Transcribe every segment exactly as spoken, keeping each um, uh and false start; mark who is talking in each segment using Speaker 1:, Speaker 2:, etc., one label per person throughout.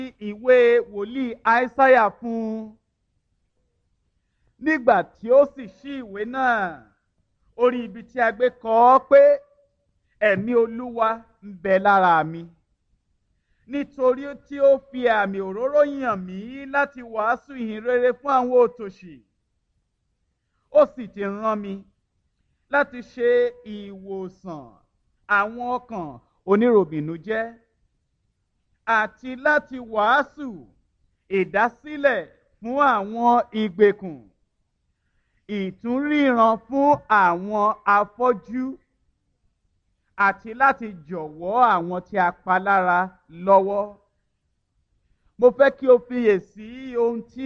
Speaker 1: ìwé wòlíì Aísáyà fún un. Nígbà tí ó sì ṣí ìwé náà, ó rí ibi tí a gbé kọ ọ́ pé ẹ̀mí Olúwa ń bẹ lára mi, nítorí tí ó fi àmì òróró yàn mí láti wàásù ìhìn rere fún àwọn òtòṣì. Ó sì ti rán mi láti ṣe ìwòsàn àwọn ọkàn oníròbìnújẹ́ àti láti wàásù ìdásílẹ̀ fún àwọn ìgbèkùn, ìtúnríran fún àwọn afọ́jú, àti láti jọ̀wọ́ àwọn tí a pa lára lọ́wọ́. Mo fẹ́ kí o fiyèsí ohun tí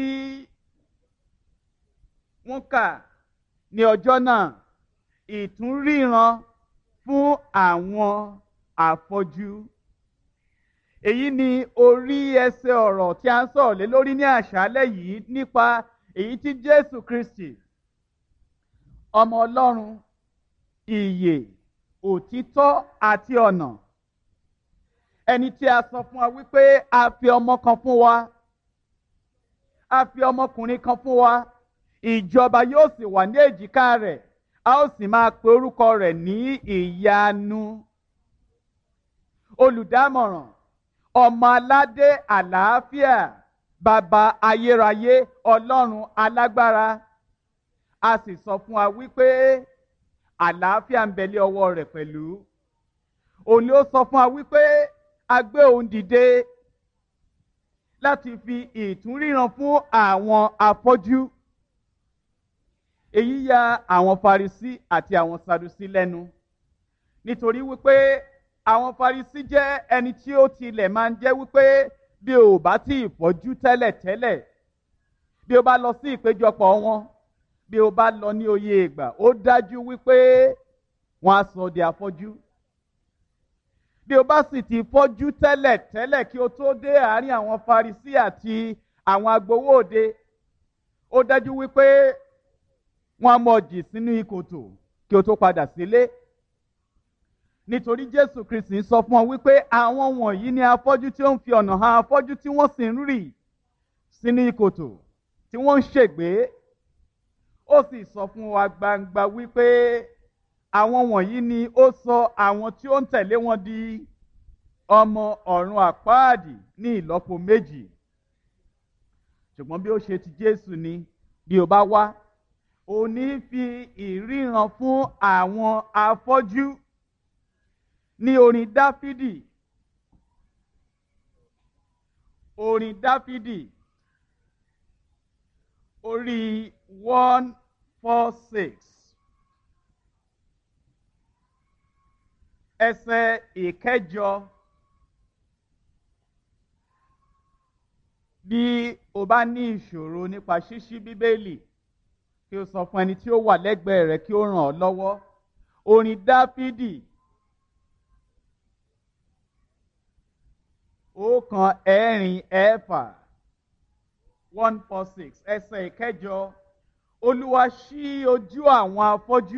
Speaker 1: wọ́n kà ní ọjọ́ náà: ìtúnríran fún àwọn afọ́jú. Èyí ni orí ẹsẹ̀ ọ̀rọ̀ tí a ń sọ̀rọ̀ lé lórí ní àṣálẹ́ yìí, nípa èyí tí Jésù Kristi, ọmọ Ọlọ́run, ìyè, òtítọ́ àti ọ̀nà, ẹni tí a sọ fún wa wípé a fi ọmọ kan fún wa, a fi ọmọkùnrin kan fún wa, ìjọba yóò sì wà ní èjìká rẹ̀, a ó sì máa pe orúkọ rẹ̀ ní ìyanu, olùdámọ̀ràn, ọmọ aládé àlàáfíà, bàbá ayérayé, ọlọ́run alágbára. A sì sọ fún wa wípé àlàáfíà ń bẹ lé ọwọ́ rẹ̀ pẹ̀lú. Òun ni ó sọ fún wa wípé a gbé òun dìde láti fi ìtúnríran fún àwọn afọ́jú. Èyí ya àwọn Farisí àti àwọn Sadusí lẹ́nu, nítorí wípé àwọn Farisí jẹ́ ẹni tí ó tilẹ̀ máa ń jẹ́ wípé bí o bá tí ì fọ́jú tẹ́lẹ̀tẹ́lẹ̀, bí o bá lọ sí ìpéjọpọ̀ wọn, bí o bá lọ ní oyè ìgbà, ó dájú wípé wọ́n á sọ di afọ́jú. Bí o bá sì ti fọ́jú tẹ́lẹ̀tẹ́lẹ̀ kí o tó dé àárín àwọn Farisí àti àwọn agbowó òde, ó dájú wípé wọ́n á mọ̀ jì sínú ìkòtò kí o tó padà sílé. Nítorí Jésù Kristi sọ fún ọ wípé àwọn wọ̀nyí ni afọ́jú tí ó ń fi ọ̀nà hàn afọ́jú, tí wọ́n sì ń rì sínú ìkòtò, tí wọ́n ń ṣègbé. Ó sì sọ fún wa gbangba wípé àwọn wọ̀nyí ni ó sọ àwọn tí ó ń tẹ̀lé wọn di ọmọ ọ̀run àpáàdì ní ìlọ́po méjì. Ṣùgbọ́n bí ó ṣe ti Jésù ni, bí o bá wá, ó ní fi ìríran fún àwọn afọ́jú. Ní orin Dáfídì, orin Dáfídì orí one four six, ẹsẹ̀ ìkẹjọ. Bí o bá ní ìṣòro nípa ṣíṣí Bíbélì, kí o sọ fún ẹni tí ó wà lẹ́gbẹ̀ẹ́ rẹ kí ó ràn ọ́ lọ́wọ́. Orin Dáfídì ọ̀kan ẹ̀rin ẹ̀fà, one four six, ẹsẹ̀ ìkẹjọ. Olúwa ṣí ojú àwọn afọ́jú,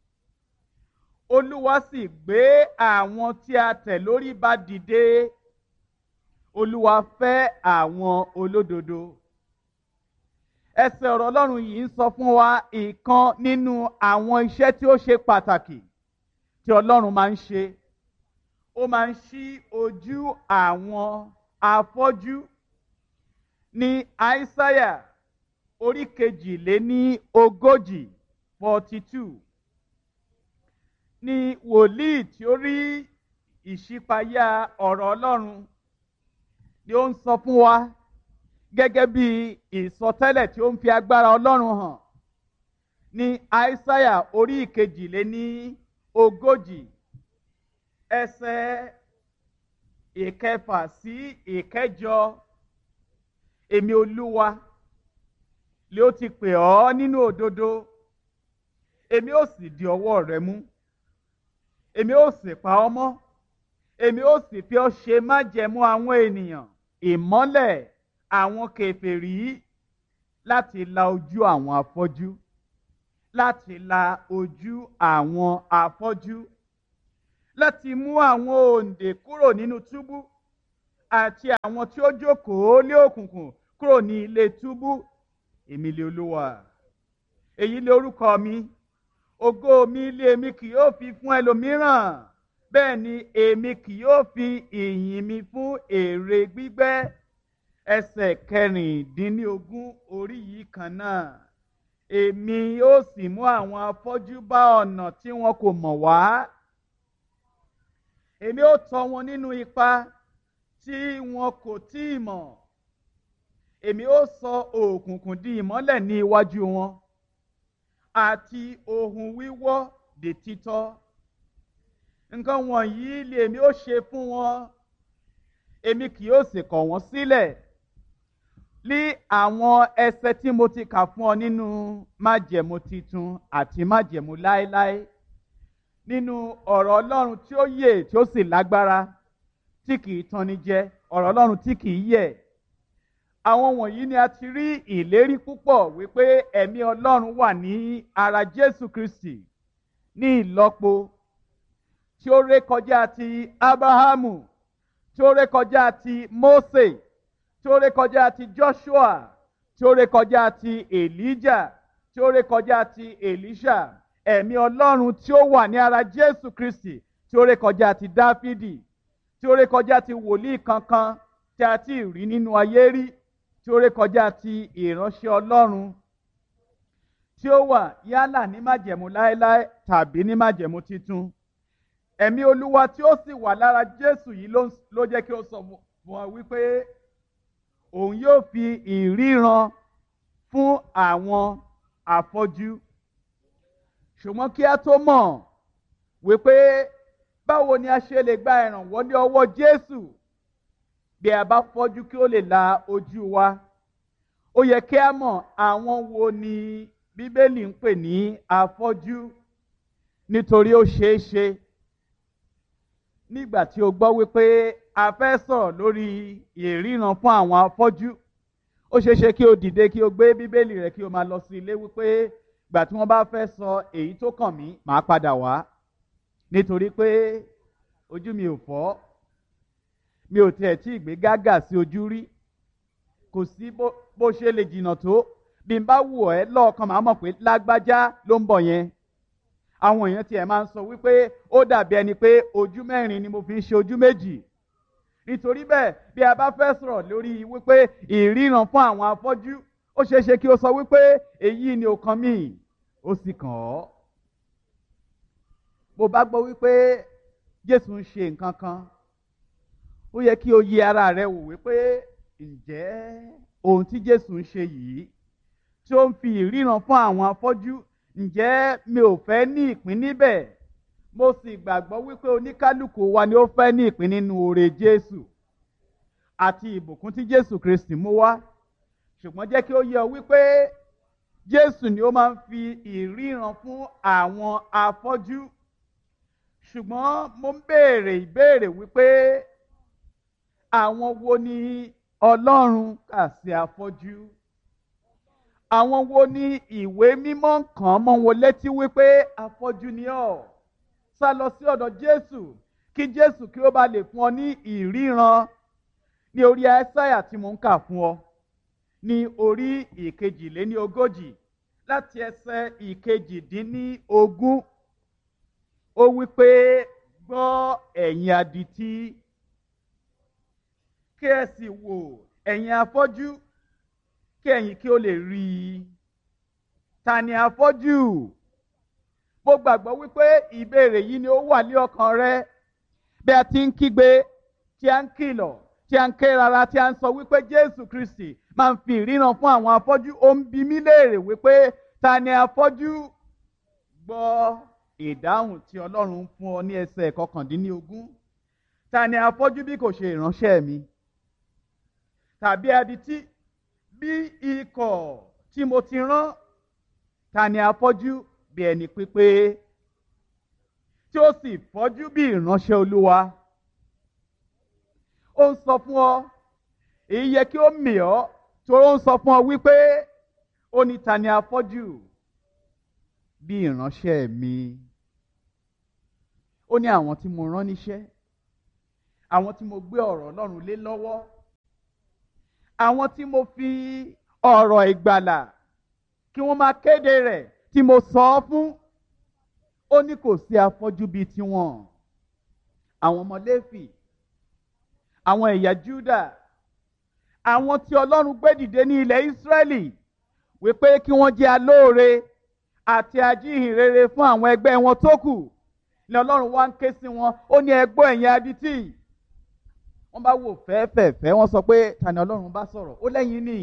Speaker 1: Olúwa sì gbé àwọn tí a tẹ̀ lórí ba dìde. Olúwa fẹ́ àwọn olódodo. Ẹsẹ̀ ọ̀rọ̀ Ọlọ́run yìí ń sọ fún wa ìkan nínú àwọn iṣẹ́ tí ó ṣe pàtàkì tí Ọlọ́run máa ń ṣe. Ó máa ń ṣí ojú àwọn afọ́jú. Ní Aísáyà orí kejìléní ogójì, forty two, ní wòlíì tí ó rí ìṣípayá ọ̀rọ̀ Ọlọ́run ni ó ń sọ fún wa gẹ́gẹ́ bí ìsọtẹ́lẹ̀ tí ó ń fi agbára Ọlọ́run hàn. Ní Aísáyà orí ìkejìléní ogójì, ẹsẹ̀ ìkẹfà sí ìkẹjọ. Èmi Olúwa lé ó ti pè ọ́ nínú òdodo, èmi ó sì di ọwọ́ rẹ mú, èmi ó sì pa ọ́ mọ́, èmi ó sì fi ọ́ ṣe májẹ̀mú àwọn ènìyàn, ìmọ́lẹ̀ àwọn kèfèrí, láti la ojú àwọn afọ́jú, láti la ojú àwọn afọ́jú, láti mú àwọn òǹdè kúrò nínú túbú, àti àwọn tí ó jókòó lé òkùnkùn kúrò ní ilé túbú. Èmi lé Olúwa, èyí lé orúkọ mi, ògo mi lé èmi kì yóò fi fún ẹlòmíràn, bẹ́ẹ̀ ni èmi kì yóò fi ìyìn mi fún èrè gbígbẹ́. Ẹsẹ̀ kẹrìndínlógún orí yìí kan náà. Èmi yóò sì mú àwọn afọ́jú bá ọ̀nà tí wọn kò mọ̀ wá. Èmi ó tọ́ wọn nínú ipa tí wọn kò tí ì mọ̀. Èmi ó sọ òkùnkùn di ìmọ́lẹ̀ ní iwájú wọn, àti ohun wíwọ́ di títọ́. Nǹkan wọ̀nyí lèmi ó ṣe fún wọn, èmi kì yóò sì kọ̀ wọ́n sílẹ̀. Ní àwọn ẹsẹ̀ tí mo ti kà fún ọ nínú májẹ̀mú titun àti májẹ̀mú láéláé, nínú ọ̀rọ̀ Ọlọ́run tí ó yè tí ó sì lágbára, tí kìí tanni jẹ, ọ̀rọ̀ Ọlọ́run tí kìí yẹ̀. Àwọn wọ̀nyí ni a ti rí ìlérí púpọ̀ wípé ẹ̀mí Ọlọ́run wà ní ara Jésù Kristi ní ìlọ́po tí ó rékọjá ti Ábráhámù, tí ó rékọjá ti Mósè, tí ó rékọjá ti Joshua, tí ó rékọjá ti Èlíjà, tí ó rékọjá ti Èlíṣà. Ẹ̀mí Ọlọ́run tí ó wà ní ara Jésù Kristi, tí ó rékọjá ti Dáfídì, tí ó rékọjá ti wòlíì kankan tí a ti rí nínú ayé rí, tí ó rékọjá ti ìránṣẹ́ Ọlọ́run tí ó wà yálà ní májẹ̀mú láéláé tàbí ní májẹ̀mú titun. Ẹ̀mí Olúwa tí ó sì wà lára Jésù yìí ló jẹ́ kí ó sọ fún wọn wípé òun yóò fi ìríran fún àwọn afọ́jú. Ṣùgbọ́n kí a tó mọ̀ wípé báwo ni a ṣe lè gba ìrànwọ́ ní ọwọ́ Jésù bí a bá fọ́jú kí ó lè la ojú wa, ó yẹ kí a mọ̀ àwọn wo ni Bíbélì ń pè ní afọ́jú. Nítorí ó ṣeé ṣe nígbà tí o gbọ́ wípé a fẹ́ sọ̀rọ̀ lórí ìríran fún àwọn afọ́jú, ó ṣeé ṣe kí o dìde kí o gbé Bíbélì rẹ kí o máa lọ sí ilé wípé gbà tí wọ́n bá fẹ́ sọ èyí tó kàn mí màá padà wá, nítorí pé ojú mi ò fọ́, mi ò tiẹ̀ tí ì gbé gágà sí ojú rí, kò sí bó ṣe lè jìnnà tó, bí n bá wò ẹ́ lọ́ọ̀kan màá mọ̀ pé lágbájá ló ń bọ̀ yẹn. Àwọn èèyàn tiẹ̀ máa ń sọ wípé ó dàbí ẹni pé ojú mẹ́rin ni mo fi ń ṣe ojú méjì. Nítorí bẹ́ẹ̀ bí a bá fẹ́ sọ̀rọ̀ lórí wípé ìríran fún àwọn afọ́jú, ó ṣeé ṣe kí o sọ wípé èyí ni ó kàn mí, ó sì kàn ọ́. Bó bá gbọ́ wípé Jésù ń ṣe nǹkan kan, ó yẹ kí o yẹ ara rẹ wò wípé ǹjẹ́ ohun tí Jésù ń ṣe yìí tí ó ń fi ìríran fún àwọn afọ́jú, ǹjẹ́ mi ò fẹ́ ní ìpín níbẹ̀? Mo sì gbàgbọ́ wípé oníkálùkù wa ni ó fẹ́ ní ìpín nínú oore Jésù àti ìbùkún tí Jésù Kristi mú wá. Ṣùgbọ́n jẹ́ kí ó yé ọ wípé Jésù ni ó máa ń fi ìríran fún àwọn afọ́jú. Ṣùgbọ́n mo ń béèrè ìbéèrè wípé àwọn wo ni Ọlọ́run kà sí afọ́jú? Àwọn wo ni ìwé mímọ́ kàn mọ́ wọn létí wípé afọ́jú ni ọ́? Sá lọ sí ọ̀dọ̀ Jésù kí Jésù kí ó bá lè fún ọ ní ìríran. Ní orí Áísáyà tí mo ń kà fún ọ, ní orí ìkejìléní ogójì láti ẹsẹ̀ ìkejìdínlógún, ó wípé gbọ́ ẹ̀yin adití, kí ẹ sì wò ẹ̀yin afọ́jú, kí ẹ̀yin kí ó lè rí i. Ta ni afọ́jú? Mo gbàgbọ́ wípé ìbéèrè yìí ni ó wà ní ọkàn rẹ bí a ti ń kígbe, tí a ń kìlọ̀, tí a ń ké rara, tí a ń sọ wípé Jésù Kristi máa ń fi ìríran fún àwọn afọ́jú. Ó ń bi mí léèrè wípé ta ni afọ́jú? Gbọ́ ìdáhùn tí Ọlọ́run ń fún ọ ní ẹsẹ̀ kọkàndínlógún. Ta ni afọ́jú bí kò ṣe ìránṣẹ́ mi? Tàbí adití bí ikọ̀ tí mo ti rán? Ta ni afọ́jú bí ẹni pípé tí ó sì fọ́jú bí ìránṣẹ́ Olúwa? Ó ń sọ fún ọ, èyí yẹ kí ó mì ọ́, torí ó ń sọ fún ọ wípé ó ní ta ni afọ́jú bí ìránṣẹ́ mi. Ó ní àwọn tí mo rán níṣẹ́, àwọn tí mo gbé ọ̀rọ̀ Ọlọ́run lé lọ́wọ́, àwọn tí mo fi ọ̀rọ̀ ìgbàlà kí wọ́n máa kéde rẹ̀ tí mo sọ ọ́ fún. Ó ní kò sí afọ́jú bíi tiwọn. Àwọn ọmọ Léfì, àwọn ẹ̀yà Júdà, àwọn tí Ọlọ́run gbé dìde ní ilẹ̀ Ísírẹ́lì wípé kí wọ́n jẹ́ alóore àti ajíhìnrere fún àwọn ẹgbẹ́ wọn tó kù, ni Ọlọ́run wá ń ké sí wọn. Ó ní ẹ gbọ́ ẹ̀yin adití. Wọ́n bá wò fẹ́ẹ́fẹ́ẹ́fẹ́, wọ́n sọ pé ta ni Ọlọ́run bá sọ̀rọ̀? Ó lẹ́yìn ni.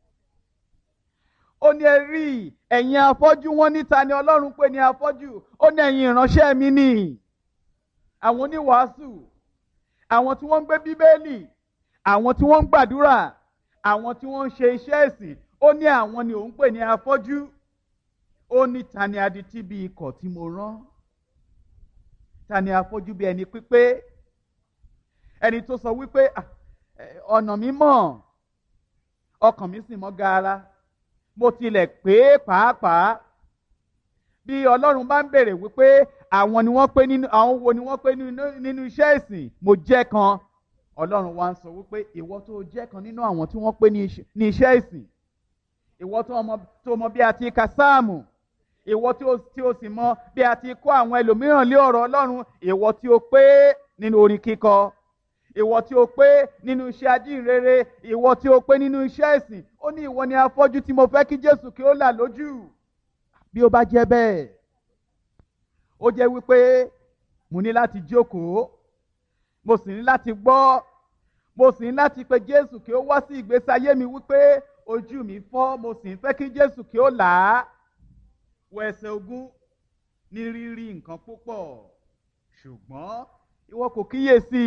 Speaker 1: Ó ní ẹ rí ẹ̀yin afọ́jú. Wọ́n ní ta ni Ọlọ́run pè ní afọ́jú? Ó ní ẹ̀yin ìránṣẹ́ mi ni. Àwọn oníwàásù, àwọn tí wọ́n ń gbé Bíbélì, àwọn tí wọ́n ń gbàdúrà, àwọn tí wọ́n ń ṣe iṣẹ́ ìsìn. Ó ní àwọn ni òun pè ní afọ́jú. Ó ní ta ni adití bí ikọ̀ tí mo rán? Ta ni afọ́jú bí ẹni pípé? Ẹni tó sọ wípé ọ̀nà mi mọ́, ọkàn mi sì mọ́ gaara, mo tilẹ̀ pé pàápàá. Bí Ọlọ́run bá ń bèrè wípé àwọn ni wọ́n pé nínú àwọn wo ni wọ́n pé nínú iṣẹ́ ìsìn, mo jẹ́ kan. Ọlọ́run wá ń sọ wípé ìwọ tó jẹ́ kan nínú àwọn tí wọ́n pé ní iṣẹ́ ìsìn, ìwọ tó mọ bí a ti ka sáàmù, ìwọ tí o sì mọ bí a ti kọ́ àwọn ẹlòmíràn lé ọ̀rọ̀ Ọlọ́run, ìwọ tí o pé nínú orin kíkọ, ìwọ tí o pé nínú iṣẹ́ ajínrere, ìwọ tí o pé nínú iṣẹ́ ìsìn. Ó ní ìwọ ni afọ́jú tí mo fẹ́ kí Jésù kí ó là lójú. Bí ó bá jẹ́ bẹ́ẹ̀, ó jẹ́ wípé mo ní láti jókòó, mo sì ní láti gbọ́, mo sì ní láti pe Jésù kí ó wá sí ìgbésí ayé mi wípé ojú mi fọ́, mo sì ń fẹ́ kí Jésù kí ó là á. Wọ ẹsẹ̀ ogún, ní rírí nǹkan púpọ̀, ṣùgbọ́n ìwọ kò kíyèsí.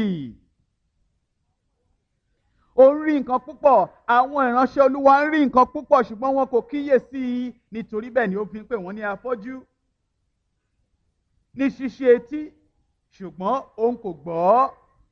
Speaker 1: Ó ń rí nǹkan púpọ̀, àwọn ìránṣẹ́ Olúwa ń rí nǹkan púpọ̀, ṣùgbọ́n wọn kò kíyèsí. Nítorí bẹ́ẹ̀ ni ó fi ń pè wọ́n ní afọ́jú. Ní ṣíṣí etí, ṣùgbọ́n òun kò gbọ́.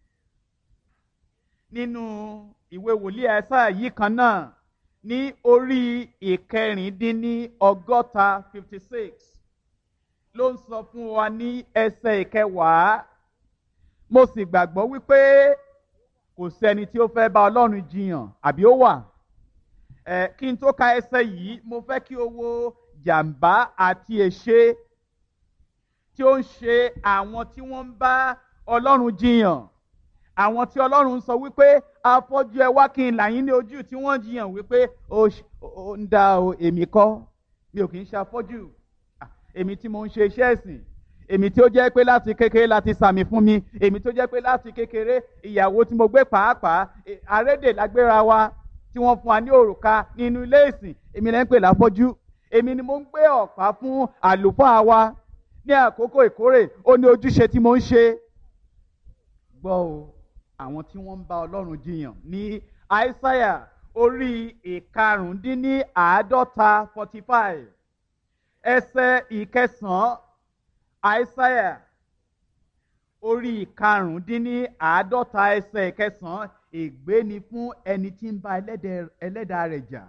Speaker 1: Nínú ìwé wòlíì Àìsáyà yìí kan náà, ní orí ìkẹrìndínní ọgọ́ta fifty six, ló ń sọ fún wa ní ẹsẹ̀ ìkẹwàá. Mo sì gbàgbọ́ wípé kò sẹ́ni tí ó fẹ́ bá Ọlọ́run jiyàn, àbí ó wà? Ẹ kí n tó ka ẹsẹ̀ yìí, mo fẹ́ kí o wo jàǹbá àti èṣe tí ó ń ṣe àwọn tí wọ́n ń bá Ọlọ́run jiyàn. Àwọn tí Ọlọ́run sọ wípé afọ́jú ẹ wá kí n là yín ní ojú, tí wọ́n jiyàn wípé ó ń dá o, èmi kọ́, mi ò kì í ṣe afọ́jú. Èmi tí mo ń ṣe iṣẹ́ ìsìn, èmi tí ó jẹ́ pé láti kékeré láti sàmì fún mi, èmi tó jẹ́ pé láti kékeré ìyàwó tí mo gbé pàápàá arédè lágbéra wa tí wọ́n fún wa ní òrùka nínú ilé ìsìn, èmi lẹ́ ń pè láfọ́jú. Èmi ni mo ń gbé ọ̀pá fún àlùfáà wa ní àkókò ìkórè, ó ní ojúṣe tí mo ń ṣe. Gbọ́ o, àwọn tí wọ́n ń bá Ọlọ́run jiyàn ní Àìsáyà orí ìkarùndínní àádọ́ta forty five, ẹsẹ̀ ìkẹsàn-án. Àìsáyà orí ìkarùndínní àádọ́ta ẹsẹ̀ ìkẹsàn-án. Ègbé ni fún ẹni tí ń bá ẹlẹ́dàá rẹ̀ jà.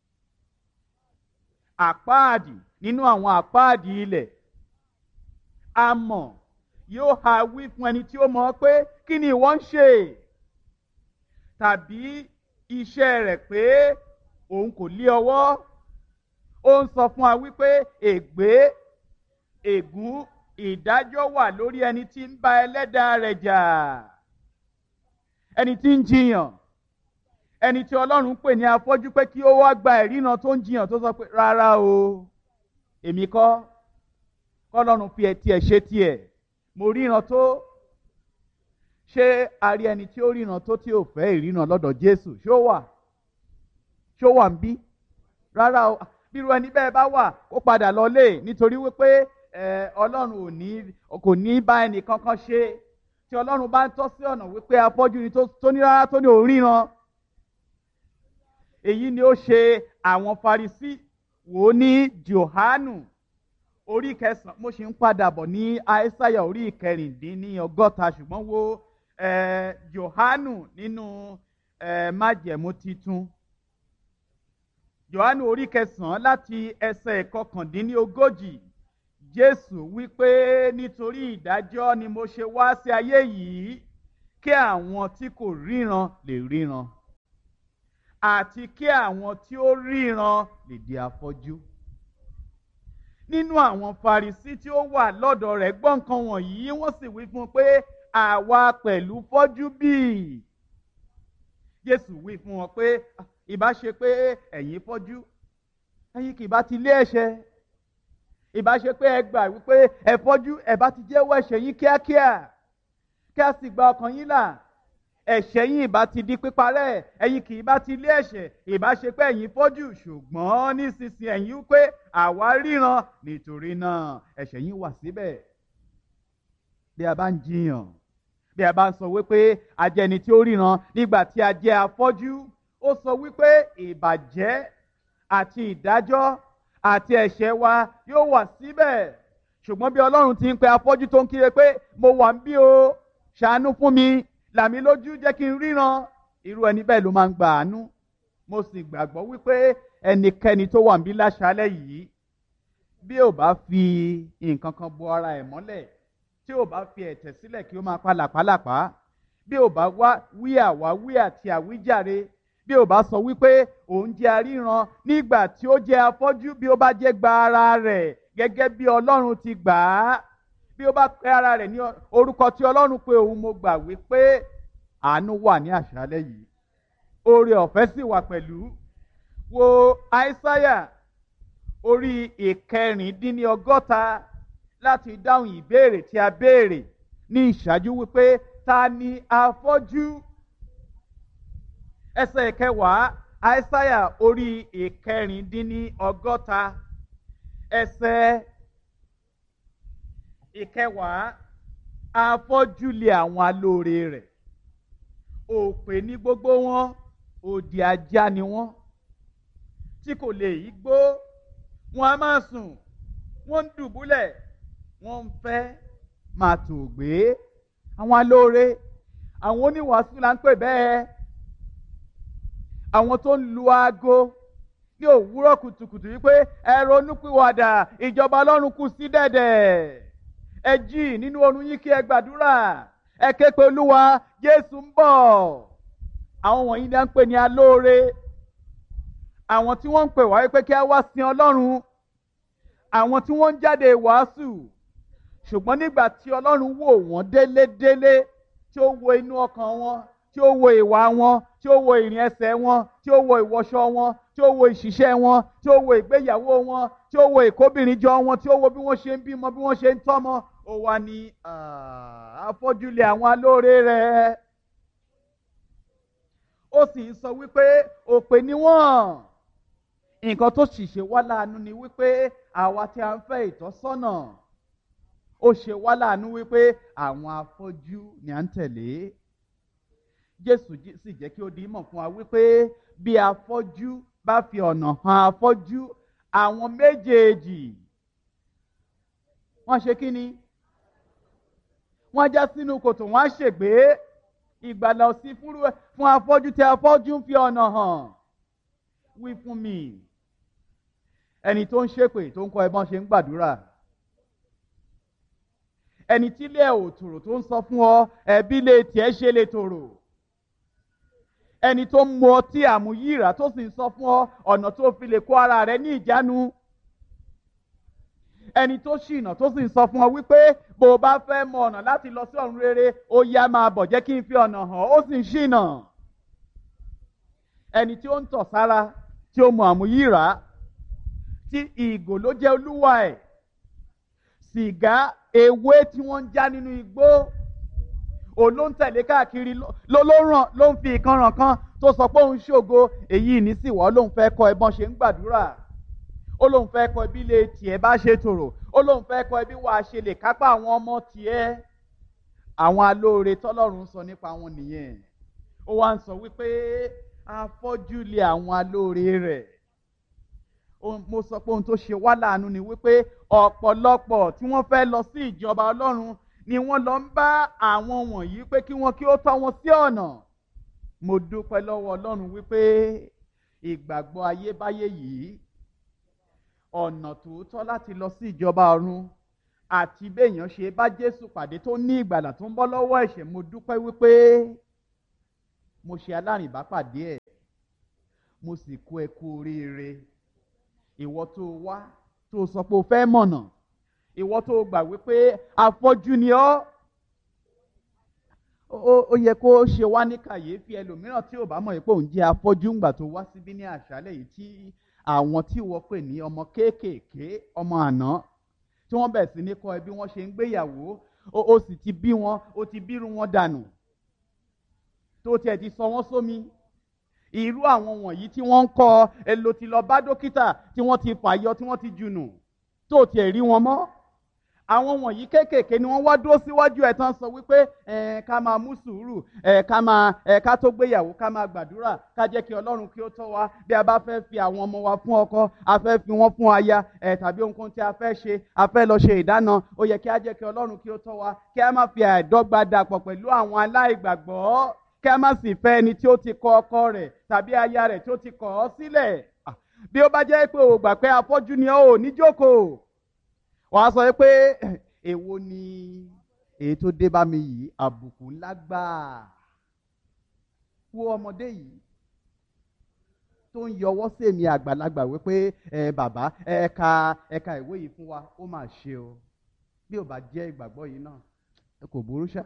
Speaker 1: Àpáàdì nínú àwọn àpáàdì ilẹ̀, amọ̀ yóò ha wí fún ẹni tí ó mọ̀ pé kí ni ìwọ ń ṣe? Tàbí iṣẹ́ rẹ̀ pé òun kò lé ọwọ́. Ó ń sọ fún wa wípé ègbé, ègún, ìdájọ́ wà lórí ẹni tí ń bá ẹlẹ́dàá rẹ̀ jà, ẹni tí ń jiyàn, ẹni tí Ọlọ́run pè ní afọ́jú pé kí ó wá gba ìríran tó ń jiyàn, tó sọ pé rárá o, èmi kọ́, k'Ọlọ́run fi tiẹ̀ ṣe tiẹ̀, mo ríran tó. Ṣé a rí ẹni tí ó ríran tó tí ò fẹ́ ìríran lọ́dọ̀ Jésù? Ṣé ó wà? Ṣé ó wà ń bí? Rárá o. Bírú ẹni bẹ́ẹ̀ bá wà, kó padà lọlé, nítorí wípé Ọlọ́run ò ní kò ní bá ẹnì kankan ṣe. Tí Ọlọ́run bá ń tọ́ sí ọ̀nà wípé afọ́jú ni tó ní rárá, tó ní òríran. Èyí ni ó ṣe àwọn Farisí. Wò ó ní Jòhánù orí kẹsàn-án. Mo ṣì ń padà bọ̀ ní Àìsáyà orí ìkẹrìndínní ọgọ́ta, ṣùgbọ́n wo Jòhánù nínú májẹ̀mú titun. Jòhánù orí kẹsàn-án láti ẹsẹ̀ ìkọkàndínní ogójì. Jésù wípé nítorí ìdájọ́ ni mo ṣe wá sí ayé yìí, kí àwọn tí kò ríran lè ríran àti kí àwọn tí ó ríran lè di afọ́jú. Nínú àwọn Farisí tí ó wà lọ́dọ̀ rẹ̀ gbọ́ nǹkan wọ̀nyí, wọ́n sì wí fún un pé àwa pẹ̀lú fọ́jú bí? Jésù wí fún wọn pé ìbá ṣe pé ẹ̀yin fọ́jú, ẹ̀yin kì bá ti lé ẹ̀ṣẹ̀. Ìbá ṣe pé ẹ gbà wípé ẹ fọ́jú, ẹ bá ti jẹ́wọ́ ẹ̀ṣẹ̀ yín kíákíá, kí a sì gba ọkàn yín là. Ẹ̀ṣẹ̀ yín ìbá ti di píparẹ́, ẹ̀yin kì í bá ti lé ẹ̀ṣẹ̀. Ìbá ṣe pé ẹ̀yin fọ́jú, ṣùgbọ́n nísinsìnyí ẹ̀yin wípé àwa ríran, nítorí náà ẹ̀ṣẹ̀ yín wà síbẹ̀. Bí a bá ń jiyàn, bí a bá ń sọ wípé a jẹ́ ẹni tí ó ríran nígbà tí a jẹ́ afọ́jú, ó sọ wípé ìbàjẹ́ àti ìdájọ́ àti ẹ̀ṣẹ̀ wa yóò wà síbẹ̀. Ṣùgbọ́n bí Ọlọ́run ti ń pe afọ́jú tó ń kíre pé mo wà ń bí o, ṣàánú fún mi, là mí lójú, jẹ́ kí n ríran, irú ẹni bẹ́ẹ̀ ló máa ń gba àánú. Mo sì gbàgbọ́ wípé ẹnikẹ́ni tó wà ń bí láṣálẹ́ yìí, bí ò bá fi nǹkan kan bo ara ẹ̀ mọ́lẹ̀, tí ò bá fi ẹ̀tẹ̀ sílẹ̀ kí ó máa pa làpálàpá, bí ò bá wá wí àwáwí àti àwíjàre, bí ò bá sọ wípé òun jẹ́ aríran nígbà tí ó jẹ́ afọ́jú, bí ó bá jẹ́ gba ara rẹ̀ gẹ́gẹ́ bí Ọlọ́run ti gbà á, bí ó bá pe ara rẹ̀ ní orúkọ tí Ọlọ́run pé òun, mo gbà wípé àánú wà ní àṣálẹ́ yìí, oore ọ̀fẹ́ sì wà pẹ̀lú. Wo Aísáyà orí ìkẹrìndínlọ́gọ́ta láti dáhùn ìbéèrè tí a béèrè ní ìṣáájú wípé ta ni afọ́jú? Ẹsẹ̀ ìkẹwàá, Aísáyà orí ìkẹrìndínlọ́gọ́ta ẹsẹ̀ ìkẹwàá, afọ́jú lé àwọn alóore rẹ̀, òpè ní gbogbo wọn, òdì ajá ni wọ́n, tí kò lè yí gbó, wọn a máa sùn, wọ́n ń dùbúlẹ̀, wọ́n ń fẹ́ máa tò gbé. Àwọn alóore, àwọn oníwàásù là ń pè bẹ́ẹ̀. Àwọn tó ń lu aago ní òwúrọ̀ kùtùkùtù wípé ẹ ronúpìwàdà, ìjọba Ọlọ́run kù sí dẹ̀dẹ̀. Ẹ jí nínú oorun yín kí ẹ gbàdúrà, ẹ ké pe Olúwa, Jésù ń bọ̀. Àwọn wọ̀nyí ni à ń pè ní alóore. Àwọn tí wọ́n ń pè wá wípé kí a wá sin Ọlọ́run. Àwọn tí wọ́n ń jáde wàásù. Ṣùgbọ́n nígbà tí Ọlọ́run wò wọ́n délédélé, tí ó wo inú ọkàn wọn, tí ó wo ìwà wọn, tí ó wo ìrìn ẹsẹ̀ wọn, tí ó wo ìwọṣọ wọn, tí ó wo ìṣiṣẹ́ wọn, tí ó wo ìgbéyàwó wọn, tí ó wo ìkóbìnrin jọ wọn, tí ó wo bí wọ́n ṣe ń bímọ, bí wọ́n ṣe ń tọ́mọ, ó wá ní afọ́jú lé àwọn alóore rẹ̀. Ó sì ń sọ wípé òpè ni wọ́n. Nǹkan tó sì ṣe wá láàánú ni wípé àwa tí a ń fẹ́ ìtọ́sọ́nà, ó ṣe wá láàánú wípé àwọn afọ́jú ni à ń tẹ̀lé. Jésù sì jẹ́ kí ó di mọ̀ fún wa wípé bí afọ́jú bá fi ọ̀nà hàn afọ́jú, àwọn méjèèjì wọ́n ṣe kí ni? Wọ́n já sínú kòtò, wọ́n á ṣègbé. Ìgbàlà ò sí fún afọ́jú tí afọ́jú ń fi ọ̀nà hàn. Wí fún mi, ẹni tó ń ṣépè tó ń kọ́ ẹ bọ́n ṣe ń gbàdúrà, ẹni tí ilé ẹ̀ ò tòrò tó ń sọ fún ọ ẹbí lè tiẹ̀ ṣe lè tòrò, ẹni tó ń mu ọtí àmúyíra tó sì ń sọ fún ọ ọ̀nà tó fi lè kó ara rẹ ní ìjánu, ẹni tó ṣìnà tó sì ń sọ fún ọ wípé bó o bá fẹ́ mọ ọ̀nà láti lọ sí ọ̀run rere, ó yá máa bọ̀, jẹ́ kí n fi ọ̀nà hàn, ó sì ń ṣìnà. Ẹni tí ó ń tọ̀ sára, tí ó mu àmúyíra, tí ìgò ló jẹ́ olúwa ẹ̀, sìgá, ewé tí wọ́n ń já nínú igbó, òun ló ń tẹ̀lé káàkiri, ló ló ràn ló ń fi ìkanràn kan tó sọ pé òun ṣògo, èyí ní sì wọ́ lóun fẹ́ kọ́ ẹ bọ́n ṣe ń gbàdúrà, ó lóun fẹ́ kọ́ ẹbí lè tiẹ̀ bá ṣe tòrò, ó lóun fẹ́ kọ́ ẹbí wàá ṣe lè kápá àwọn ọmọ tiẹ̀. Àwọn alóore tọ́lọ́run sọ nípa wọn nìyẹn. Ó wá ń sọ wípé afọ́jú lé àwọn alóore rẹ̀. Mo sọ pé ohun tó ṣe wá láàánú ni wípé ọ̀pọ̀lọpọ̀ tí wọ́n fẹ́ lọ sí ìjọba Ọlọ́run ni wọ́n lọ ń bá àwọn wọ̀nyí pé kí wọ́n kí ó tọ́ wọn sí ọ̀nà. Mo dúpẹ́ lọ́wọ́ Ọlọ́run wípé ìgbàgbọ́ ayébáyé yìí, ọ̀nà tòótọ́ láti lọ sí ìjọba ọ̀run, àti béèyàn ṣe bá Jésù pàdé tó ní ìgbàlà tó ń bọ́ lọ́wọ́ ẹ̀ṣẹ̀, mo dúpẹ́ wípé mo ṣe alárìnbápàdé ẹ̀, mo sì kú ẹ kú oríire. Ìwọ tó wá tó sọ pé o fẹ́ mọ̀nà, ìwọ tó gbà wípé afọ́jú ni ọ́, ó yẹ kó ṣe wá ní kàyéfì. Ẹlòmíràn tí ò bá mọ̀ pé òun jẹ́ afọ́jú ńgbà tó wá síbí ní àṣálẹ́ yìí, tí àwọn tí wọ́n pè ní ọmọ kéékèèké, ọmọ àná, tí wọ́n bẹ̀rẹ̀ sí ní kọ́ ẹ bí wọ́n ṣe ń gbéyàwó, ó sì ti bí wọn, ó ti bírú wọn dànù, tó tiẹ̀ ti sọ wọ́n sómi. Irú àwọn wọ̀nyí tí wọ́n ń kọ́ ẹ ló ti lọ bá dókítà tí wọ́n ti fàyọ, tí wọ́n ti jùnù, tó tiẹ̀ rí wọn mọ́. Àwọn wọ̀nyí kéékèèké ni wọ́n wá dúró síwájú ẹ̀ tán sọ wípé ẹ̀ ká máa mú sùúrù, ẹ̀ ká máa ẹ̀ ká tó gbéyàwó ká máa gbàdúrà, ká jẹ́ kí Ọlọ́run kí ó tọ́ wa bí a bá fẹ́ fi àwọn ọmọ wa fún ọkọ, a fẹ́ fi wọ́n fún aya, ẹ̀ tàbí ohunkóhun tí a fẹ́ ṣe, a fẹ́ lọ ṣe ìdáná, ó yẹ kí a jẹ́ kí Ọlọ́run kí ó tọ́ wa, kí a má fi àìdọ́gba dàpọ̀ pẹ̀lú àwọn aláìgbàgbọ́, kí a má sì fẹ́ ẹni tí ó ti kọ ọkọ rẹ̀ tàbí aya rẹ̀ tí ó ti kọ̀ ọ́ sílẹ̀. Bí ó bá jẹ́ pé o gbà pé afọ́jú ni ọ́, ò ní jókòó. Wàá sọ pé èwo ni èyí tó dé bá mi yìí, àbùkù ńlá gbáà. Wo ọmọdé yìí tó ń yọwọ́ sí èmi àgbàlagbà wípé ẹ bàbá ẹ ka ẹ ka ìwé yìí fún wa, ó mà ṣe o. Bí ò bá jẹ́ ìgbàgbọ́ yìí náà, ẹ kò burú ṣá.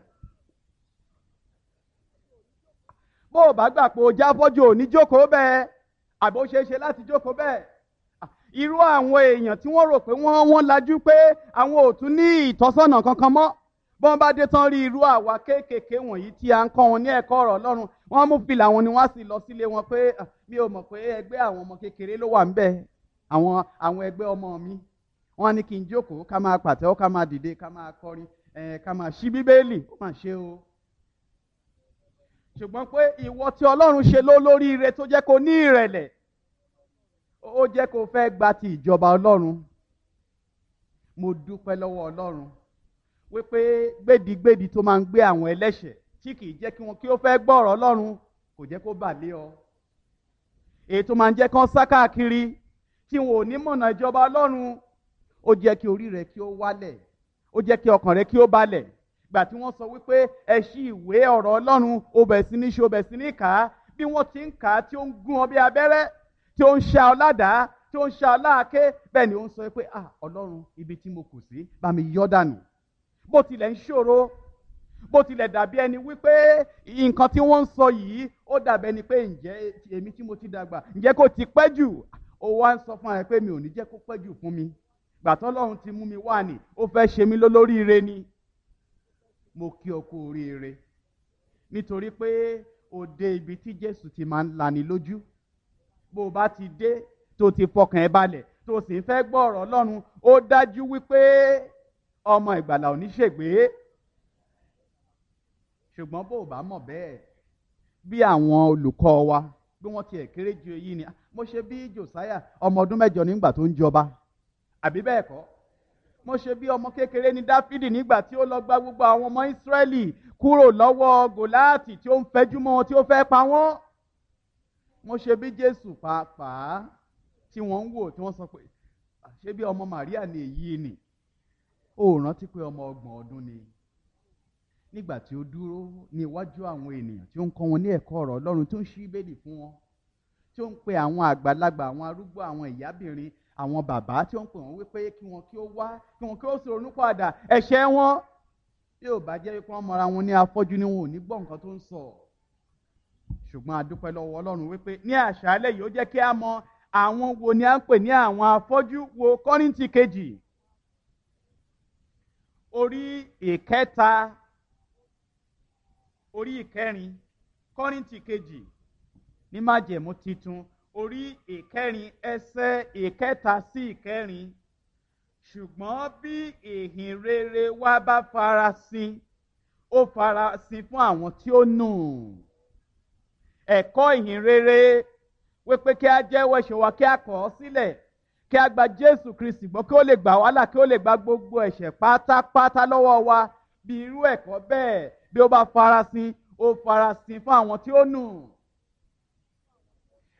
Speaker 1: Bó o bá gbà pé o já fọ́jú, ò ní jókòó bẹ́ẹ̀, àbí ó ṣeé ṣe láti jókòó bẹ́ẹ̀. Irú àwọn èèyàn tí wọ́n rò pé wọ́n wọ́n lajú pé àwọn ò tún ní ìtọ́sọ́nà kankan mọ́, bọ́n bá dé tán rí irú àwa kéékèèké wọ̀nyí tí a ń kọ́ wọn ní ẹ̀kọ́ ọ̀rọ̀ Ọlọ́run, wọ́n mú fìlà wọn ni wọ́n sì lọ sílé wọn pé mi ò mọ̀ pé ẹgbẹ́ àwọn ọmọ kékeré ló wà ńbẹ̀, àwọn àwọn ẹgbẹ́ ọmọ mi. Wọ́n ní kí n jókòó, ká máa pàtẹ́wọ́, ká máa dìde, ká máa kọrin, ẹ̀ ká máa ṣí Bíbélì, ó mà ṣe o. Ṣùgbọ́n pé ìwọ tí Ọlọ́run ṣe ló lóríire tó jẹ́ kó ní ìrẹ̀lẹ̀, ó jẹ́ kó fẹ́ gba ti ìjọba Ọlọ́run. Mo dúpẹ́ lọ́wọ́ Ọlọ́run wípé gbèdígbèdí tó máa ń gbé àwọn ẹlẹ́ṣẹ̀ tí kì í jẹ́ kí wọn kí ó fẹ́ gbọ́ ọ̀rọ̀ Ọlọ́run kò jẹ́ kó bà lé ọ. Èyí tó máa ń jẹ́ kán sá káàkiri tí wọn ò ní mọ̀nà ìjọba Ọlọ́run, ó jẹ́ kí orí rẹ kí ó wálẹ̀, ó jẹ́ kí ọkàn rẹ kí ó balẹ̀. Gbà tí wọ́n sọ wípé ẹ ṣí ìwé ọ̀rọ̀ Ọlọ́run, ó bẹ̀ sí ní ṣe, ó bẹ̀ sí ní kà á, bí wọ́n ti ń kà á tí ó ń gún ọ bí abẹ́rẹ́, tí ó ń ṣá ọ ládàá, tí ó ń ṣá ọ láàké, bẹ́ẹ̀ ni ó ń sọ pé ah Ọlọ́run, ibi tí mo kù sí bá mi yọ́ dànù. Bó tilẹ̀ ń ṣòro, bó tilẹ̀ dàbí ẹni wípé nǹkan tí wọ́n ń sọ yìí ó dàbí ẹni pé ǹjẹ́ èmi tí mo ti dàgbà, ǹjẹ́ kò ti pẹ́ jù? Ó wá ń sọ fún ẹ pé mi ò ní jẹ́ kó pẹ́ jù fún mi. Gbà tí Ọlọ́run ti mú mi wá ní, ó fẹ́ ṣe mí lólóríire ni. Mo kí ọ kú oríire, nítorí pé ó dé ibi tí Jésù ti máa ń lani lójú. Bó o bá ti dé tó ti fọkàn ẹ balẹ̀, tó sì ń fẹ́ gbọ́ ọ̀rọ̀ Ọlọ́run, ó dájú wípé ọmọ ìgbàlà ò ní ṣègbé. Ṣùgbọ́n bó o bá mọ̀ bẹ́ẹ̀, bí àwọn olùkọ́ wa bí wọ́n ti ẹ̀kéré ju èyí ni, mo ṣe bí Jòsáyà ọmọ ọdún mẹ́jọ nígbà tó ń jọba, àbí bẹ́ẹ̀ kọ́? Mo ṣe bí ọmọ kékeré ní Dáfídì nígbà tí ó lọ gba gbogbo àwọn ọmọ Ísírẹ́lì kúrò lọ́wọ́ Gòláàtì tí ó ń fẹjú mọ́ wọn, tí ó fẹ́ pa wọ́n. Mo ṣe bí Jésù pàápàá tí wọ́n ń wò, tí wọ́n sọ pé ṣé bí ọmọ Màríà ni èyí ni? Ó rántí pé ọmọ ọgbọ̀n ọdún ni nígbà tí ó dúró ní iwájú àwọn ènìyàn tí ó ń kọ́ wọn ní ẹ̀kọ́ ọ̀rọ̀ Ọlọ́run, tó ń ṣí Bíbélì fún wọn, tí ó ń pe àwọn àgbàlagbà, àwọn arúgbó, àwọn ìyábìnrin, àwọn bàbá, tí ó ń pè wọ́n wípé kí wọn kí ó wá, kí wọn kí ó ronú padà ẹ̀ṣẹ̀ wọn. Bí ò bá jẹ́ wípé wọ́n mọra wọn ní afọ́jú ni wọn ò ní gbọ́ nǹkan tó ń sọ. Ṣùgbọ́n a dúpẹ́ lọ́wọ́ Ọlọ́run wípé ní àṣálẹ́ yìí ó jẹ́ kí a mọ àwọn wo ni a ń pè ní àwọn afọ́jú. Wo Kọ́ríńtì kejì orí ìkẹta, orí ìkẹrin. Kọ́ríńtì kejì ní májẹ̀mú titun, orí ìkẹrin ẹsẹ̀ ìkẹta sí ìkẹrin. Ṣùgbọ́n bí ìhìn rere wa bá farasin, ó farasin fún àwọn tí ó nù. Ẹ̀kọ́ ìhìn rere wípé kí a jẹ́wọ́ ẹ̀ṣẹ̀ wa, kí a kọ̀ ọ́ sílẹ̀, kí a gba Jésù Kristi gbọ́, kí ó lè gbà wá là, kí ó lè gba gbogbo ẹ̀ṣẹ̀ pátápátá lọ́wọ́ wa. Bí irú ẹ̀kọ́ bẹ́ẹ̀ bí ó bá farasin, ó farasin fún àwọn tí ó nù.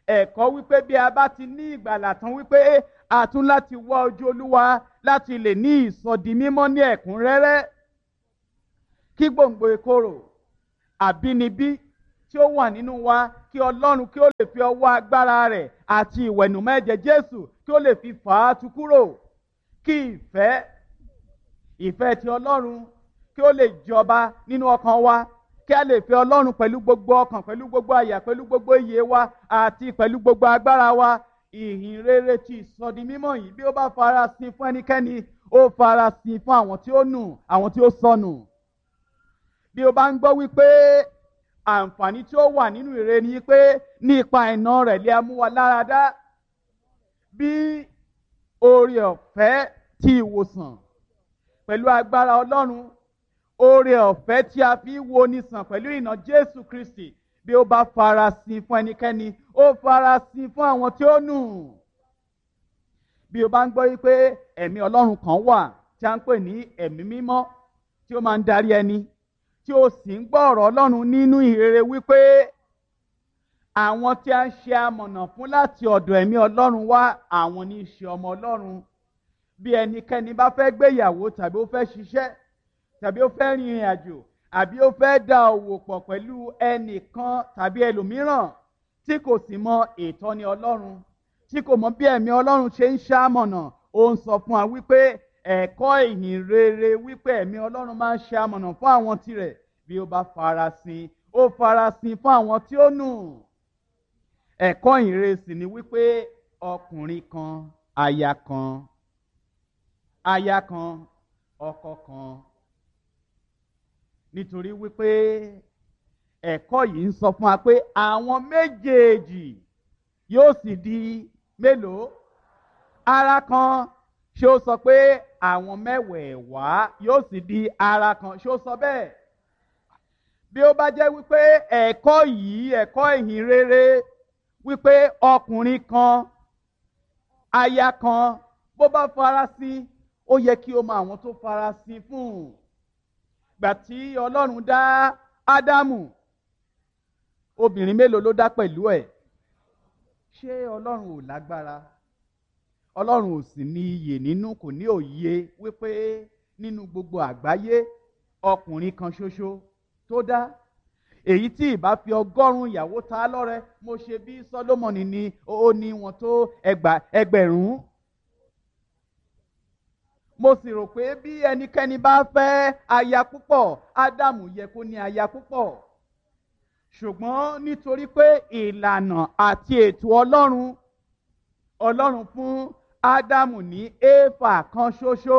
Speaker 1: ẹ̀kọ́ wípé bí a bá ti ní ìgbàlà tán wípé a tún láti wá ojú Olúwa láti lè ní ìsọdi mímọ́ ní ẹ̀kúnrẹ́rẹ́ kí gbòǹgbò ìkorò àbínibí tí ó wà nínú wa kí Ọlọ́run kí ó lè fi ọwọ́ agbára rẹ̀ àti ìwẹ̀nùmọ́ ẹ̀jẹ̀ Jésù kí ó lè fi fà á tu kúrò kí ìfẹ́ ìfẹ́ ti Ọlọ́run kí ó lè jọba nínú ọkàn wa kí a lè fẹ́ Ọlọ́run pẹ̀lú gbogbo ọkàn pẹ̀lú gbogbo àyà pẹ̀lú gbogbo ìyè wa àti pẹ̀lú gbogbo agbára wa. Ìhìn rere ti ìsọdi mímọ́ yìí bí ó bá farasin fún ẹnikẹ́ni ó farasin fún àwọn tí ó nù àwọn tí ó sọnù. Bí o bá ń gbọ́ wípé àǹfààní tí ó wà nínú ìre ni pé nípa iná rẹ̀ lè mú wa lára dá bí oore ọ̀fẹ́ ti ìwòsàn pẹ̀lú agbára Ọlọ́run oore ọ̀fẹ́ tí a fi wo ni sàn pẹ̀lú ìnà Jésù Kristi bí ó bá farasin fún ẹnikẹ́ni ó farasin fún àwọn tí ó nù. Bí o bá ń gbọ́ wípé ẹ̀mí Ọlọ́run kan wà tí a ń pè ní ẹ̀mí mímọ́ tí ó máa ń darí ẹni tí ó sì ń gbọ́ ọ̀rọ̀ Ọlọ́run nínú ìrere wípé àwọn tí a ń ṣe amọ̀nà fún láti ọ̀dọ̀ ẹ̀mí Ọlọ́run wá àwọn ní í ṣe ọmọ Ọlọ́run. Bí ẹnikẹ́ni bá fẹ́ gbéyàwó tàbí ó fẹ́ ṣiṣẹ́ tàbí ó fẹ́ rin ìrìn àjò àbí ó fẹ́ dá òwò pọ̀ pẹ̀lú ẹnìkan tàbí ẹlòmíràn tí kò sì mọ ìtọ́ni Ọlọ́run tí kò mọ bí ẹ̀mí Ọlọ́run ṣe ń ṣamọ̀nà ó ń sọ fún wa wípé ẹ̀kọ́ ìhìn rere wípé ẹ̀mí Ọlọ́run máa ń ṣe amọ̀nà fún àwọn tirẹ̀ bí ó bá farasin ó farasin fún àwọn tí ó nù. Ẹ̀kọ́ ìhìn rere sì ni wípé ọkùnrin kan aya kan aya kan ọkọ kan nítorí wípé ẹ̀kọ́ yìí ń sọ fún wa pé àwọn méjèèjì yóò sì di mélòó ara kan. Ṣé ó sọ pé àwọn mẹ́wẹ̀ẹ̀wá yóò sì di ara kan? Ṣé ó sọ bẹ́ẹ̀? Bí ó bá jẹ́ wípé ẹ̀kọ́ yìí ẹ̀kọ́ ìhìn rere wípé ọkùnrin kan aya kan bó bá farasin ó yẹ kí o mọ àwọn tó farasin fún un. Gbà tí Ọlọ́run dá Ádámù obìnrin mélòó ló dá pẹ̀lú ẹ̀? Ṣé Ọlọ́run ò lágbára? Ọlọ́run ò sì ní iyè nínú kò ní òye wípé nínú gbogbo àgbáyé ọkùnrin kan ṣoṣo tó dá èyí tí ìbá fi ọgọ́rùn-ún ìyàwó ta lọ́rẹ mo ṣe bí Sólómọ́nì ni ó ní wọn tó ẹgbẹ̀rún. Mo sì rò pé bí ẹnikẹ́ni bá fẹ́ aya púpọ̀ Ádámù yẹ kó ní aya púpọ̀. Ṣùgbọ́n nítorí pé ìlànà àti ètò Ọlọ́run Ọlọ́run fún Ádámù ní éfà kan ṣoṣo.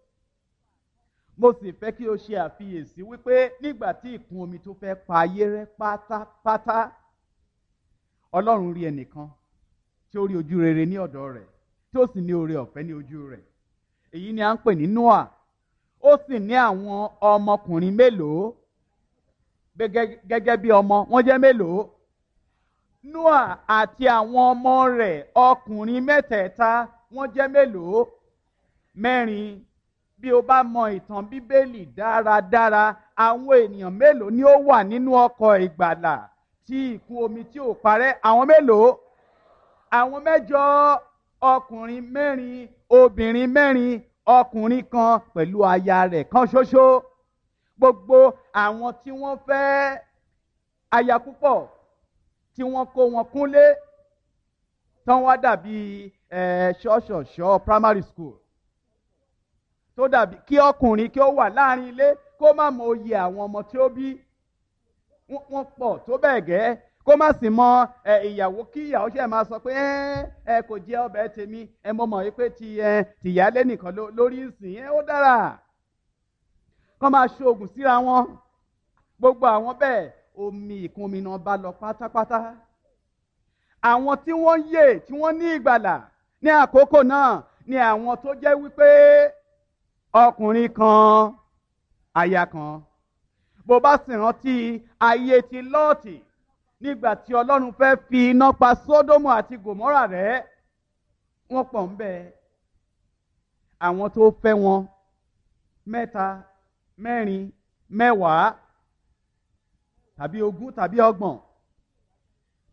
Speaker 1: Mo sì fẹ́ kí o ṣe àfiyèsí wípé nígbà tí ìkún omi tó fẹ́ pa ayé rẹ́ pátápátá Ọlọ́run rí ẹnìkan tí ó rí ojú rere ní ọ̀dọ̀ rẹ̀ tí ó sì ní oore ọ̀fẹ́ ní ojú rẹ̀. Èyí ni à ń pè ní Nóà. Ó sì ní àwọn ọmọkùnrin mélòó gẹ́gẹ́ bí ọmọ wọ́n jẹ́ mélòó? Nóà àti àwọn ọmọ rẹ̀ ọkùnrin mẹ́tẹ̀ẹ̀ta wọ́n jẹ́ mélòó? Mẹ́rin. Bí o bá mọ ìtàn Bíbélì dáradára àwọn ènìyàn mélòó ni ó wà nínú ọkọ̀ ìgbàlà tí ìkún omi tí ò parẹ́? Àwọn mélòó? Àwọn mẹ́jọ. Ọkùnrin mẹ́rin obìnrin mẹ́rin ọkùnrin kan pẹ̀lú aya rẹ̀ kan ṣoṣo. Gbogbo àwọn tí wọ́n fẹ́ aya púpọ̀ tí wọ́n kó wọn kúnlé tán wá dàbí ṣọ́ṣọ̀ṣọ́ primary school tó dàbí kí ọkùnrin kí ó wà láàrin ilé kó má mọ oyè àwọn ọmọ tí ó bí wọ́n pọ̀ tó bẹ́ẹ̀ gẹ́ kó má sì mọ ìyàwó kí ìyàwó ṣe máa sọ pé ẹ kò jẹ ọbẹ̀ tèmi ẹ mọ̀ mọ̀ pé ti tìyálé nìkan lórí ìsìn ẹ ó dára kọ́ máa ṣoògùn síra wọn gbogbo àwọn bẹ́ẹ̀ omi ìkún omi náà bá lọ pátápátá. Àwọn tí wọ́n yè tí wọ́n ní ìgbàlà ní àkókò náà ni àwọn tó jẹ́ wípé ọkùnrin kan aya kan. Bó bá sì rántí ayé ti Lọ́ọ̀tì nígbà tí Ọlọ́run fẹ́ fi iná pa Sódómù àti Gòmórà rẹ́ wọ́n pọ̀ ń bẹ. Àwọn tó fẹ́ wọn mẹ́ta mẹ́rin mẹ́wàá tàbí ogún tàbí ọgbọ̀n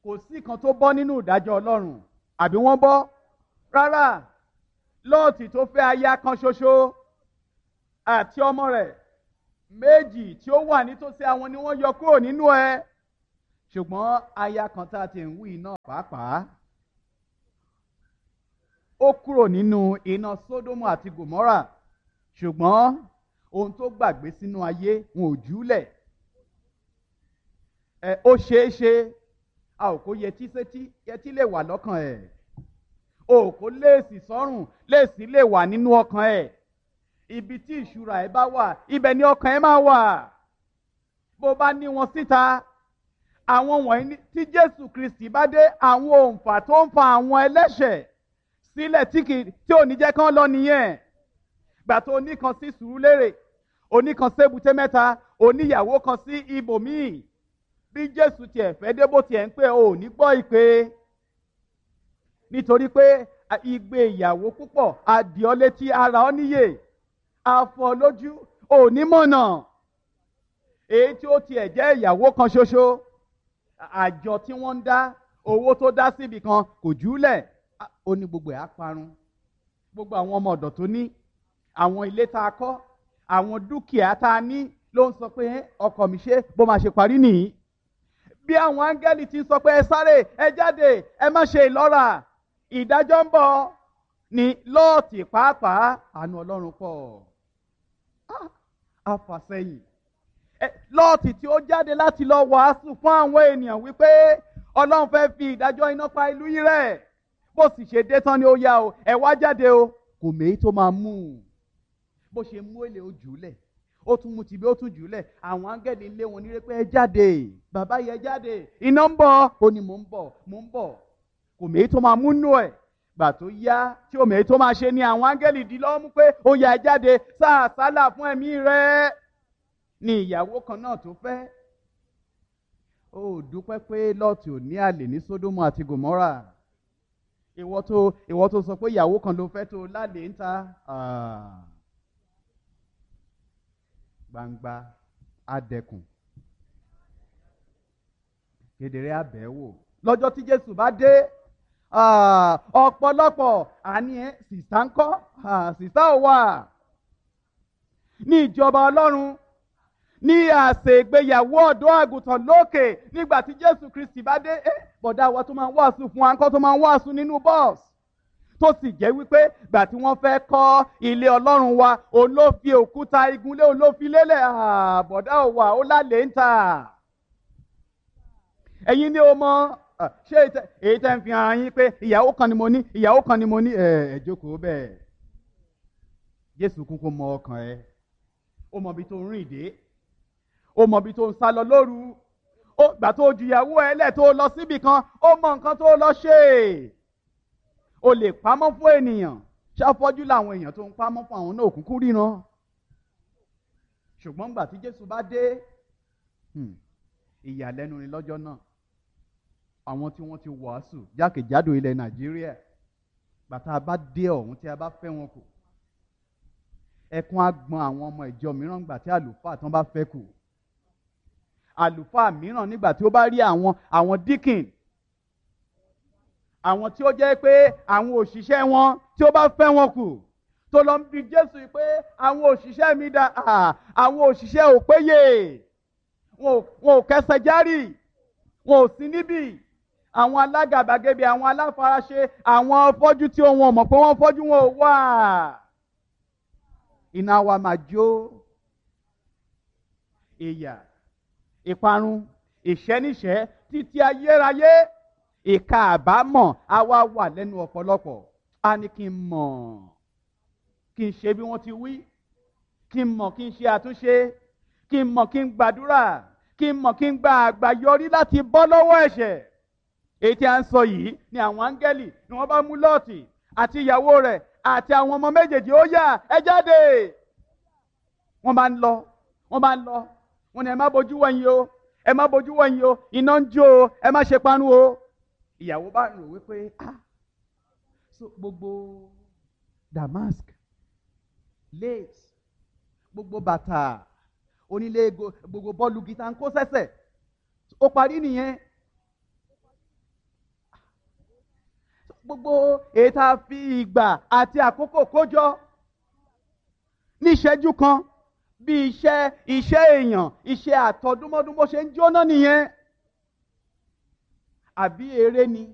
Speaker 1: kò sí kan tó bọ́ nínú ìdájọ́ Ọlọ́run, àbí wọ́n bọ́? Rárá. Lọ́ọ̀tì tó fẹ́ aya kan ṣoṣo àti ọmọ rẹ̀ méjì tí ó wà nítòsí àwọn ni wọ́n yọ kúrò nínú ẹ̀. Ṣùgbọ́n aya kan tá a ti ń wí náà pàápàá ó kúrò nínú iná Sódómù àti Gòmórà, ṣùgbọ́n ohun tó gbàgbé sínú ayé wọn ò júlẹ̀. ẹ ó ṣeé ṣe a ò kó yẹtí sétí, yẹtí lè wà lọ́kàn ẹ̀. o kò léèsì sọ́rùn, léèsì lè wà nínú ọkàn ẹ̀. Ibi tí ìṣúra ẹ̀ bá wà, ibẹ̀ ni ọkàn ẹ̀ máa wà. Bó bá ní wọn síta, àwọn wọ̀nyí tí Jésù Kristi bá dé, àwọn òǹfà tó ń fa àwọn ẹlẹ́ṣẹ̀ sílẹ̀ tí kì tí ò ní jẹ́ kán lọ nìyẹn. Gbà tó oníkan sí Sùúrùlérè, oníkan sébùté mẹ́ta, oníyàwó kan sí ibòmíì. Bí Jésù tiẹ̀ fẹ́ dé bó tiẹ̀ ń pè ò ní gbọ́ ìpè. Nítorí pé igbe ìyàwó púpọ̀ á dì ọ́ létí, ara ọ́ níyè, á fọ́ ọ lójú, ò ní mọ̀nà. Èyí tí ó tiẹ̀ jẹ́ ìyàwó kan ṣoṣo, àjọ tí wọ́n ń dá, owó tó dá síbi kan kò júlẹ̀, ó ní gbogbo ẹ̀ á parun. Gbogbo àwọn ọmọ ọ̀dọ̀ tó ní, àwọn ilé tá a kọ́, àwọn dúkìá tá a ní ló ń sọ pé ọkọ mi ṣe bó máa ṣe parí nìyí. Bí àwọn áńgẹ́lì ti sọ pé ẹ sáré, ẹ jáde, ẹ má ṣe ìlọ́ra, ìdájọ́ ń bọ̀, ní Lọ́ọ̀tì pàápàá àánú Ọlọ́run pọ̀. Àfàsẹ́yìn. Lọ́ọ̀tì tí ó jáde láti lọ wàásù fún àwọn ènìyàn wípé Ọlọ́run fẹ́ fi ìdájọ́ iná pa ìlú yìí rẹ́. Bó sì ṣe dé tán ni ó yá o, ẹ wá jáde o, kò méyí tó máa mú un. Bó ṣe mú èlé ó jùúlẹ̀, ó tún mú tibí ó tún jùúlẹ̀, àwọn áńgẹ́lì lé wọn nílé pé ẹ jáde, bàbá yẹ jáde, iná ń bọ̀, ó ní mò ń bọ̀, mò ń bọ̀, kò méyí tó máa mú nú ẹ̀. Gbà tó yá tí ó méyí tó máa ṣe ni àwọn áńgẹ́lì dí lọ́wọ́ mú pé ó yá ẹ jáde, sáà sálà fún ẹ̀mí rẹ̀. Ni ìyàwó kan náà tó fẹ́. Ó dúpẹ́ pé Lọ́ọ̀tì ò ní àlè ní Sódómù àti Gòmórà. Ìwọ tó ìwọ tó sọ pé ìyàwó kan ló fẹ́ tó lálẹ́ ń ta. Gbangba adẹkùn, kedere abẹ́wò. Lọ́jọ́ tí Jésù bá dé, ọ̀pọ̀lọpọ̀ àní ẹ̀ sìsá ń kọ́, sìsá ò wà ní ìjọba Ọlọ́run. Ní àsè ìgbéyàwó ọ̀dọ́ àgùntàn lókè, nígbà tí Jésù Kristi bá dé, eh, bọ̀dá wa tó máa ń wàásù fún wa ńkọ́ tó máa ń wàásù nínú bọ́ọ̀sì. Tó sì jẹ́ wípé gbà tí wọ́n fẹ́ kọ́ ilé Ọlọ́run wa, òun ló fi òkúta igunlé, òun ló fi lélẹ̀. Bọ̀dá ò wà, ó lálẹ́ ń tà. Ẹ̀yin ni o mọ̀, ṣé èyí tẹ́ ń fi hàn yín pé ìyàwó kan ni mo ní, ìyàwó kan ni mo ní, ẹ̀ jókòó bẹ́ẹ̀. Jésù kúkú mọ ọkàn ẹ, ó mọ ibi tó ń rìn dé, ó mọ ibi tó ń sá lọ lóru, ó gbà tó ju ìyàwó ẹ lẹ̀ tó lọ síbì kan, ó mọ nǹkan tó lọ ṣe. O lè pamọ́ fún ènìyàn, ṣàfọ́jú làwọn èèyàn tó ń pamọ́ fún àwọn náà òkùnkùn ríran. Ṣùgbọ́n gbà tí Jésù bá dé, ìyàlẹ́nu ni lọ́jọ́ náà. Àwọn tí wọ́n ti wàásù jákèjádò ilẹ̀ Nàìjíríà, bàtà bá dé ọ̀hún tí a bá fẹ́ wọn kù, ẹkún á gbọn àwọn ọmọ ìjọ mìíràn gbà tí àlùfáà tán bá fẹ́ kù. Àlùfáà mìíràn nígbà tí ó bá rí àwọn àwọn díkìn, àwọn tí ó jẹ́ pé àwọn òṣìṣẹ́ wọn tí ó bá fẹ́ wọn kù, tó lọ ń bi Jésù pé àwọn òṣìṣẹ́ mi dà, àwọn òṣìṣẹ́ ò péye, wọn ò kẹsẹ̀ járì, wọn ò sí níbí, àwọn alágàbàgebè, àwọn aláfaraṣe, àwọn afọ́jú tí wọn mọ̀ pé wọ́n fọ́jú wọn ò wà. Iná wa máa jó, ìyà, ìparun, ìṣẹ́níṣẹ́ títí ayérayé. Ìka àbámọ̀ á wá wà lẹ́nu ọ̀pọ̀lọpọ̀. A ní kí n mọ̀, kí n ṣe bí wọ́n ti wí, kí n mọ̀ kí n ṣe àtúnṣe, kí n mọ̀ kí n gbàdúrà, kí n mọ̀ kí n gba àgbáyọrí láti bọ́ lọ́wọ́ ẹ̀ṣẹ̀. Èyí tí a ń sọ yìí ni àwọn áńgẹ́lì ni wọ́n bá mú Lọ́ọ̀tì àti ìyàwó rẹ̀ àti àwọn ọmọ méjèèjì, ó yá ẹ jáde. Wọ́n bá ń lọ, wọ́n bá ń lọ, wọ́n ní ẹ má bojú wẹ̀yìn o, ẹ má bojú wẹ̀yìn o, iná ń jó o, ẹ má ṣe parun o. Ìyàwó bá rò wípé ah so gbogbo damask, lace, gbogbo bàtà onílé, gbogbo bọ́ọ̀lù gíta ń kó sẹ́sẹ̀, ó parí nìyẹn. gbogbo èyí tá a fi ìgbà àti àkókò kójọ ní ìṣẹ́jú kan bí iṣẹ́ iṣẹ́ èèyàn iṣẹ́ àtọdúnmọ́dún bó ṣe ń jóná nìyẹn àbí eré ni